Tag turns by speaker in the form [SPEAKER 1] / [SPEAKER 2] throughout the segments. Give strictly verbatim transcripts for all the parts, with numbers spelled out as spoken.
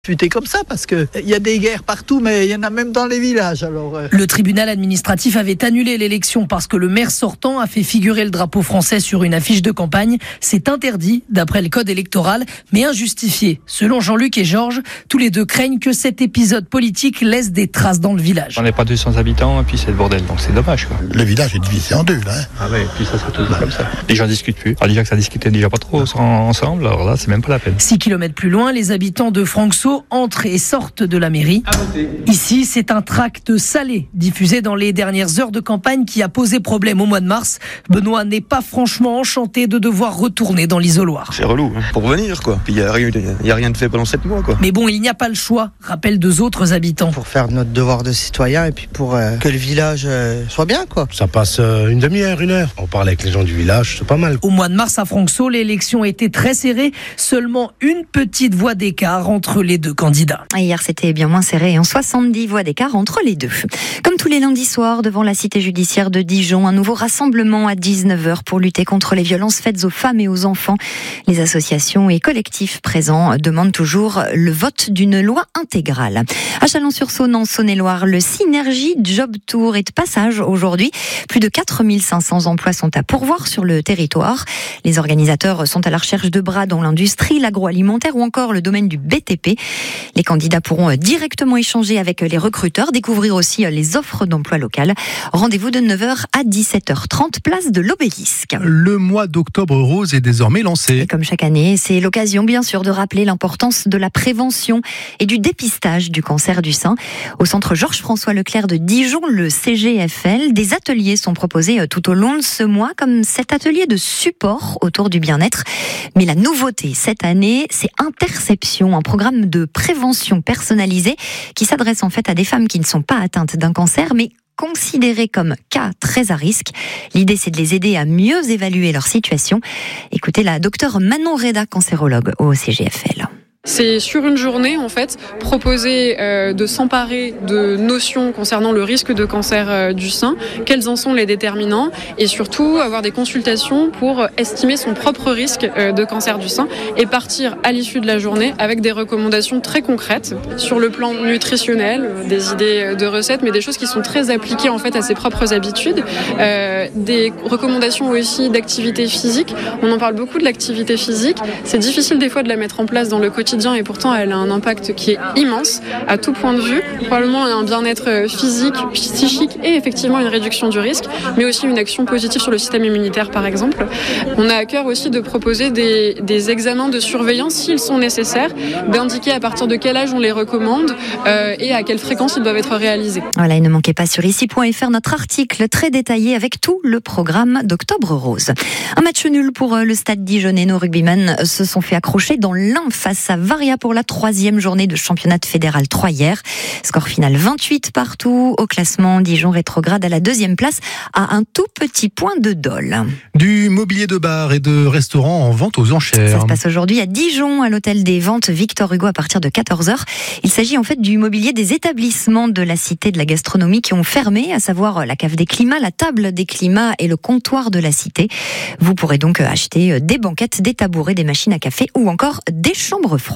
[SPEAKER 1] Futé comme ça parce que il y a des guerres partout, mais il y en a même dans les villages. Alors euh...
[SPEAKER 2] le tribunal administratif avait annulé l'élection parce que le maire sortant a fait figurer le drapeau français sur une affiche de campagne. C'est interdit d'après le code électoral, mais injustifié. Selon Jean-Luc et Georges, tous les deux craignent que cet épisode politique laisse des traces dans le village.
[SPEAKER 3] On n'est pas deux cents habitants et puis c'est le bordel, donc c'est dommage, quoi.
[SPEAKER 4] Le village est divisé en deux là. Hein.
[SPEAKER 3] Ah ouais, et puis ça sera toujours comme ça. Les gens discutent plus. Alors déjà que ça discutait déjà pas trop ensemble, alors là c'est même pas la peine.
[SPEAKER 2] Six kilomètres plus loin, les habitants de Francso entrent et sortent de la mairie. Ici, c'est un tract salé diffusé dans les dernières heures de campagne qui a posé problème au mois de mars. Benoît n'est pas franchement enchanté de devoir retourner dans l'isoloir.
[SPEAKER 5] C'est relou, hein, pour venir quoi. Puis il n'y a, a rien de fait pendant sept mois quoi.
[SPEAKER 2] Mais bon, il n'y a pas le choix, rappellent deux autres habitants.
[SPEAKER 6] Pour faire notre devoir de citoyen et puis pour euh, que le village euh, soit bien quoi.
[SPEAKER 7] Ça passe euh, une demi-heure, une heure. On parle avec les gens du village, c'est pas mal.
[SPEAKER 2] Au mois de mars à Francso, l'élection était très serrée. Seulement une petite voix d'écart entre les deux candidats.
[SPEAKER 8] Hier, c'était bien moins serré, en soixante-dix voix d'écart entre les deux. Comme tous les lundis soirs, devant la cité judiciaire de Dijon, un nouveau rassemblement à dix-neuf heures pour lutter contre les violences faites aux femmes et aux enfants. Les associations et collectifs présents demandent toujours le vote d'une loi intégrale. À Chalon-sur-Saône, en Saône-et-Loire, le Synergie Job Tour est de passage aujourd'hui. Plus de quatre mille cinq cents emplois sont à pourvoir sur le territoire. Les organisateurs sont à la recherche de bras dans l'industrie, l'agroalimentaire ou encore le domaine du B T P. Les candidats pourront directement échanger avec les recruteurs, découvrir aussi les offres d'emploi locales. Rendez-vous de neuf heures à dix-sept heures trente, place de l'Obélisque.
[SPEAKER 9] Le mois d'octobre rose est désormais lancé.
[SPEAKER 8] Et comme chaque année, c'est l'occasion bien sûr de rappeler l'importance de la prévention et du dépistage du cancer du sein. Au centre Georges-François Leclerc de Dijon, le C G F L, des ateliers sont proposés tout au long de ce mois, comme cet atelier de support autour du bien-être. Mais la nouveauté cette année, c'est Interception, un programme de prévention personnalisée qui s'adresse en fait à des femmes qui ne sont pas atteintes d'un cancer, mais considérées comme cas très à risque. L'idée, c'est de les aider à mieux évaluer leur situation. Écoutez la docteure Manon Reda, cancérologue au C G F L.
[SPEAKER 10] C'est sur une journée, en fait, proposer euh, de s'emparer de notions concernant le risque de cancer euh, du sein, quels en sont les déterminants, et surtout avoir des consultations pour estimer son propre risque euh, de cancer du sein et partir à l'issue de la journée avec des recommandations très concrètes sur le plan nutritionnel, des idées de recettes, mais des choses qui sont très appliquées en fait à ses propres habitudes, euh, des recommandations aussi d'activité physique. On en parle beaucoup de l'activité physique. C'est difficile des fois de la mettre en place dans le quotidien. Et pourtant elle a un impact qui est immense à tout point de vue, probablement un bien-être physique, psychique et effectivement une réduction du risque, mais aussi une action positive sur le système immunitaire par exemple. On a à cœur aussi de proposer des, des examens de surveillance s'ils sont nécessaires, d'indiquer à partir de quel âge on les recommande euh, et à quelle fréquence ils doivent être réalisés.
[SPEAKER 8] Voilà, et ne manquez pas sur ici point f r notre article très détaillé avec tout le programme d'Octobre Rose. Un match nul pour le Stade Dijonnais. Nos rugbymen se sont fait accrocher dans l'un face à Varia pour la troisième journée de championnat de fédéral trois hier. Score final vingt-huit partout. Au classement, Dijon rétrograde à la deuxième place à un tout petit point de Dole.
[SPEAKER 9] Du mobilier de bar et de restaurant en vente aux enchères.
[SPEAKER 8] Ça se passe aujourd'hui à Dijon, à l'hôtel des ventes Victor Hugo à partir de quatorze heures. Il s'agit en fait du mobilier des établissements de la cité de la gastronomie qui ont fermé, à savoir la cave des climats, la table des climats et le comptoir de la cité. Vous pourrez donc acheter des banquettes, des tabourets, des machines à café ou encore des chambres froides.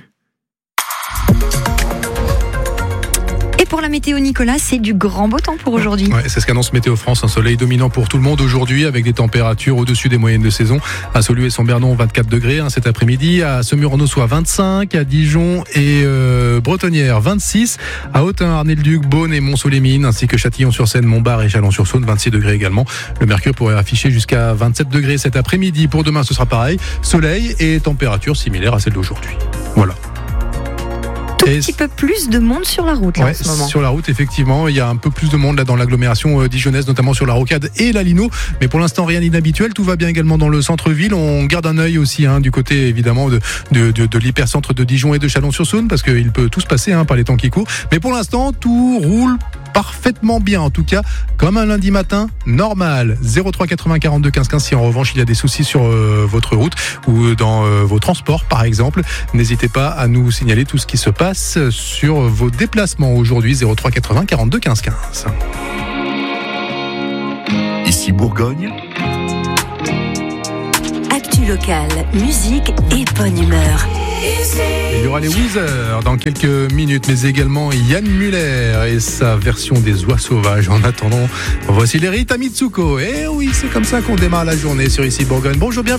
[SPEAKER 8] Et pour la météo, Nicolas, c'est du grand beau temps pour aujourd'hui.
[SPEAKER 9] Ouais, c'est ce qu'annonce Météo France, un soleil dominant pour tout le monde aujourd'hui avec des températures au-dessus des moyennes de saison. À Saulieu et Saint-Bernon, vingt-quatre degrés hein, cet après-midi. À Semur-en-Auxois, vingt-cinq. À Dijon et euh, Bretonnière, vingt-six. À Autun, Arnay-le-Duc, Beaune et Mont-Soleil-Mines, ainsi que Châtillon-sur-Seine, Montbard et Chalon-sur-Saône, vingt-six degrés également. Le mercure pourrait afficher jusqu'à vingt-sept degrés cet après-midi. Pour demain, ce sera pareil. Soleil et température similaire à celle d'aujourd'hui. Voilà.
[SPEAKER 8] Tout petit peu plus de monde sur la route là,
[SPEAKER 9] ouais,
[SPEAKER 8] en ce moment.
[SPEAKER 9] Sur la route, effectivement, il y a un peu plus de monde là dans l'agglomération euh, dijonnaise, notamment sur la Rocade et la Lino. Mais pour l'instant, rien d'inhabituel. Tout va bien également dans le centre-ville. On garde un œil aussi hein, du côté évidemment de, de, de, de l'hypercentre de Dijon et de Chalon-sur-Saône, parce qu'il peut tout se passer hein, par les temps qui courent. Mais pour l'instant, tout roule parfaitement bien, en tout cas comme un lundi matin normal. Zéro trois quatre-vingts quarante-deux quinze quinze si en revanche il y a des soucis sur euh, votre route ou dans euh, vos transports par exemple, n'hésitez pas à nous signaler tout ce qui se passe sur vos déplacements aujourd'hui. Zéro trois quatre-vingts quarante-deux quinze quinze.
[SPEAKER 11] Ici Bourgogne.
[SPEAKER 12] Actu
[SPEAKER 11] Actu locale, musique et bonne humeur.
[SPEAKER 9] Il y aura les Weezer dans quelques minutes, mais également Yann Muller et sa version des Oies Sauvages. En attendant, voici les Rita Mitsuko. Et oui, c'est comme ça qu'on démarre la journée sur Ici Bourgogne. Bonjour, bienvenue.